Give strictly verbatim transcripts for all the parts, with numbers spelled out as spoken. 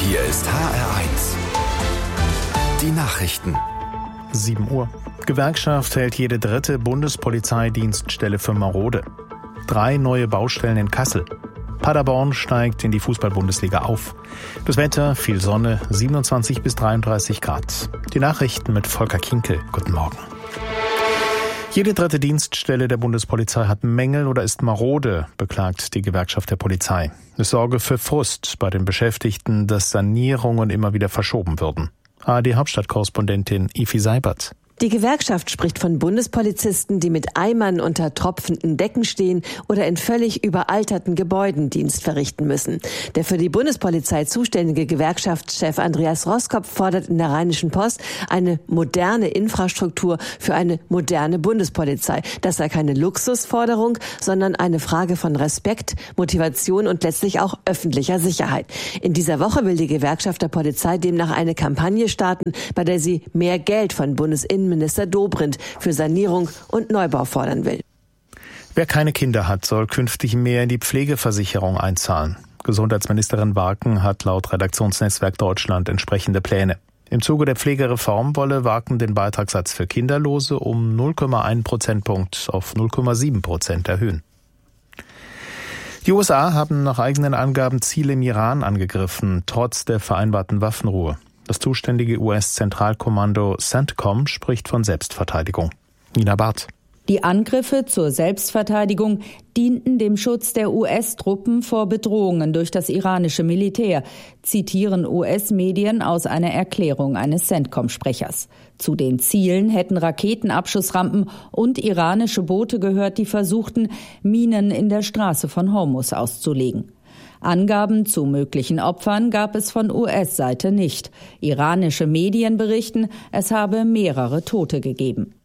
Hier ist H R eins. Die Nachrichten. sieben Uhr. Gewerkschaft hält jede dritte Bundespolizeidienststelle für marode. Drei neue Baustellen in Kassel. Paderborn steigt in die Fußball-Bundesliga auf. Das Wetter, viel Sonne, siebenundzwanzig bis dreiunddreißig Grad. Die Nachrichten mit Volker Kinkel. Guten Morgen. Jede dritte Dienststelle der Bundespolizei hat Mängel oder ist marode, beklagt die Gewerkschaft der Polizei. Es sorge für Frust bei den Beschäftigten, dass Sanierungen immer wieder verschoben würden. A R D-Hauptstadtkorrespondentin Ifi Seibert. Die Gewerkschaft spricht von Bundespolizisten, die mit Eimern unter tropfenden Decken stehen oder in völlig überalterten Gebäuden Dienst verrichten müssen. Der für die Bundespolizei zuständige Gewerkschaftschef Andreas Roskopf fordert in der Rheinischen Post eine moderne Infrastruktur für eine moderne Bundespolizei. Das sei keine Luxusforderung, sondern eine Frage von Respekt, Motivation und letztlich auch öffentlicher Sicherheit. In dieser Woche will die Gewerkschaft der Polizei demnach eine Kampagne starten, bei der sie mehr Geld von Bundesinnenminister Minister Dobrindt für Sanierung und Neubau fordern will. Wer keine Kinder hat, soll künftig mehr in die Pflegeversicherung einzahlen. Gesundheitsministerin Warken hat laut Redaktionsnetzwerk Deutschland entsprechende Pläne. Im Zuge der Pflegereform wolle Warken den Beitragssatz für Kinderlose um null Komma eins Prozentpunkt auf null Komma sieben Prozent erhöhen. Die U S A haben nach eigenen Angaben Ziele im Iran angegriffen, trotz der vereinbarten Waffenruhe. Das zuständige U S-Zentralkommando CENTCOM spricht von Selbstverteidigung. Nina Barth. Die Angriffe zur Selbstverteidigung dienten dem Schutz der U S-Truppen vor Bedrohungen durch das iranische Militär, zitieren U S-Medien aus einer Erklärung eines CENTCOM-Sprechers. Zu den Zielen hätten Raketenabschussrampen und iranische Boote gehört, die versuchten, Minen in der Straße von Hormuz auszulegen. Angaben zu möglichen Opfern gab es von U S-Seite nicht. Iranische Medien berichten, es habe mehrere Tote gegeben.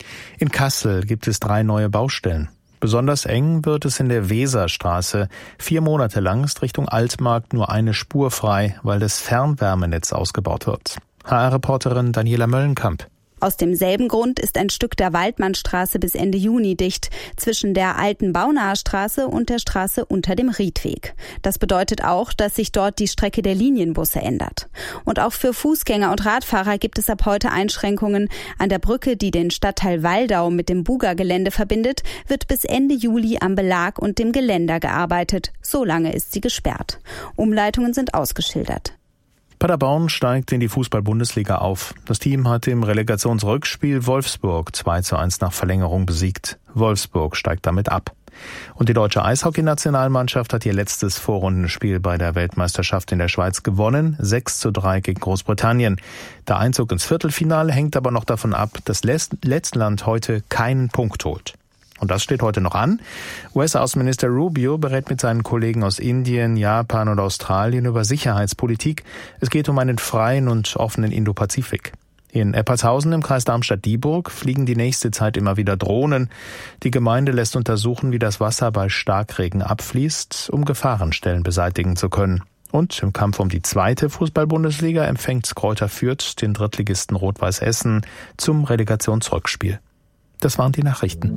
In Kassel gibt es drei neue Baustellen. Besonders eng wird es in der Weserstraße. Vier Monate lang ist Richtung Altmarkt nur eine Spur frei, weil das Fernwärmenetz ausgebaut wird. H R-Reporterin Daniela Möllenkamp. Aus demselben Grund ist ein Stück der Waldmannstraße bis Ende Juni dicht, zwischen der alten Baunaher Straße und der Straße unter dem Riedweg. Das bedeutet auch, dass sich dort die Strecke der Linienbusse ändert. Und auch für Fußgänger und Radfahrer gibt es ab heute Einschränkungen. An der Brücke, die den Stadtteil Waldau mit dem Buga-Gelände verbindet, wird bis Ende Juli am Belag und dem Geländer gearbeitet. So lange ist sie gesperrt. Umleitungen sind ausgeschildert. Paderborn steigt in die Fußball-Bundesliga auf. Das Team hat im Relegationsrückspiel Wolfsburg zwei zu eins nach Verlängerung besiegt. Wolfsburg steigt damit ab. Und die deutsche Eishockey-Nationalmannschaft hat ihr letztes Vorrundenspiel bei der Weltmeisterschaft in der Schweiz gewonnen, sechs zu drei gegen Großbritannien. Der Einzug ins Viertelfinale hängt aber noch davon ab, dass Lettland heute keinen Punkt holt. Und das steht heute noch an. U S-Außenminister Rubio berät mit seinen Kollegen aus Indien, Japan und Australien über Sicherheitspolitik. Es geht um einen freien und offenen Indopazifik. In Eppertshausen im Kreis Darmstadt-Dieburg fliegen die nächste Zeit immer wieder Drohnen. Die Gemeinde lässt untersuchen, wie das Wasser bei Starkregen abfließt, um Gefahrenstellen beseitigen zu können. Und im Kampf um die zweite Fußball-Bundesliga empfängt Greuther Fürth den Drittligisten Rot-Weiß Essen zum Relegationsrückspiel. Das waren die Nachrichten.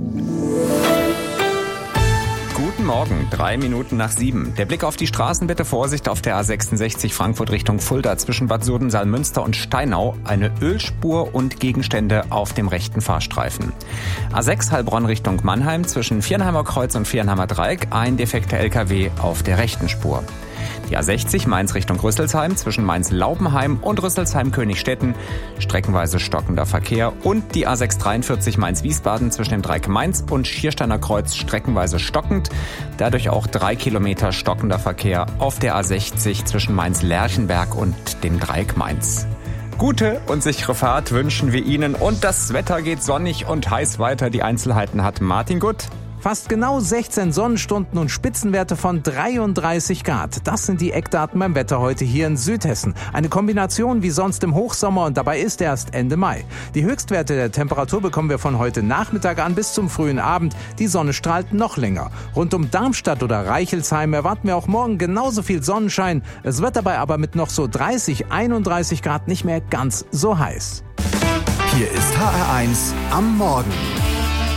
Guten Morgen, drei Minuten nach sieben. Der Blick auf die Straßen, bitte Vorsicht auf der A sechsundsechzig Frankfurt Richtung Fulda zwischen Bad Soden, Salmünster und Steinau. Eine Ölspur und Gegenstände auf dem rechten Fahrstreifen. A sechs Heilbronn Richtung Mannheim zwischen Viernheimer Kreuz und Viernheimer Dreieck. Ein defekter L K W auf der rechten Spur. Die A sechzig Mainz Richtung Rüsselsheim zwischen Mainz-Laubenheim und Rüsselsheim-Königstetten, streckenweise stockender Verkehr. Und die A sechs dreiundvierzig Mainz-Wiesbaden zwischen dem Dreieck Mainz und Schiersteiner Kreuz streckenweise stockend. Dadurch auch drei Kilometer stockender Verkehr auf der A sechzig zwischen Mainz-Lerchenberg und dem Dreieck Mainz. Gute und sichere Fahrt wünschen wir Ihnen und das Wetter geht sonnig und heiß weiter. Die Einzelheiten hat Martin Gutt. Fast genau sechzehn Sonnenstunden und Spitzenwerte von dreiunddreißig Grad. Das sind die Eckdaten beim Wetter heute hier in Südhessen. Eine Kombination wie sonst im Hochsommer und dabei ist erst Ende Mai. Die Höchstwerte der Temperatur bekommen wir von heute Nachmittag an bis zum frühen Abend. Die Sonne strahlt noch länger. Rund um Darmstadt oder Reichelsheim erwarten wir auch morgen genauso viel Sonnenschein. Es wird dabei aber mit noch so dreißig, einunddreißig Grad nicht mehr ganz so heiß. Hier ist H R eins am Morgen.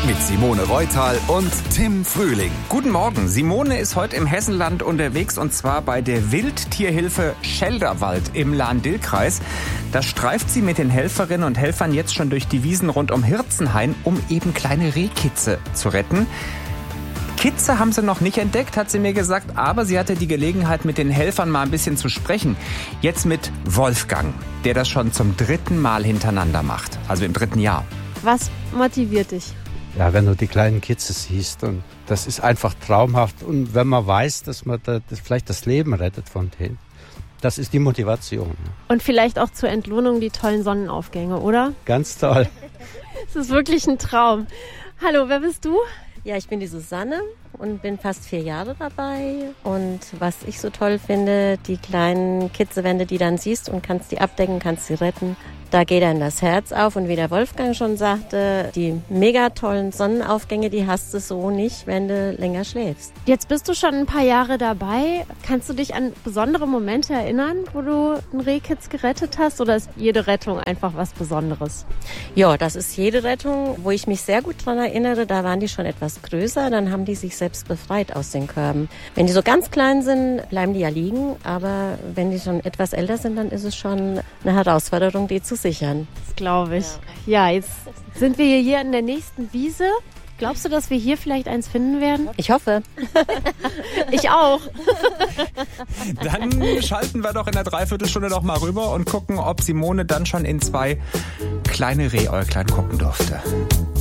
mit Simone Reutal und Tim Frühling. Guten Morgen. Simone ist heute im Hessenland unterwegs und zwar bei der Wildtierhilfe Schelderwald im Lahn-Dill-Kreis. Da streift sie mit den Helferinnen und Helfern jetzt schon durch die Wiesen rund um Hirzenhain, um eben kleine Rehkitze zu retten. Kitze haben sie noch nicht entdeckt, hat sie mir gesagt, aber sie hatte die Gelegenheit, mit den Helfern mal ein bisschen zu sprechen. Jetzt mit Wolfgang, der das schon zum dritten Mal hintereinander macht, also im dritten Jahr. Was motiviert dich? Ja, wenn du die kleinen Kitze siehst, und das ist einfach traumhaft. Und wenn man weiß, dass man da, das vielleicht das Leben rettet von denen, das ist die Motivation. Und vielleicht auch zur Entlohnung die tollen Sonnenaufgänge, oder? Ganz toll. Es ist wirklich ein Traum. Hallo, wer bist du? Ja, ich bin die Susanne und bin fast vier Jahre dabei. Und was ich so toll finde, die kleinen Kitze, wenn du die dann siehst und kannst die abdecken, kannst sie retten, da geht dann das Herz auf. Und wie der Wolfgang schon sagte, die mega tollen Sonnenaufgänge, die hast du so nicht, wenn du länger schläfst. Jetzt bist du schon ein paar Jahre dabei. Kannst du dich an besondere Momente erinnern, wo du einen Rehkitz gerettet hast? Oder ist jede Rettung einfach was Besonderes? Ja, das ist jede Rettung, wo ich mich sehr gut dran erinnere. Da waren die schon etwas größer, dann haben die sich selbst befreit aus den Körben. Wenn die so ganz klein sind, bleiben die ja liegen. Aber wenn die schon etwas älter sind, dann ist es schon eine Herausforderung, die zu sichern. Das glaube ich. Ja, jetzt sind wir hier in der nächsten Wiese. Glaubst du, dass wir hier vielleicht eins finden werden? Ich hoffe. Ich auch. Dann schalten wir doch in der Dreiviertelstunde noch mal rüber und gucken, ob Simone dann schon in zwei kleine Rehäuglein gucken durfte.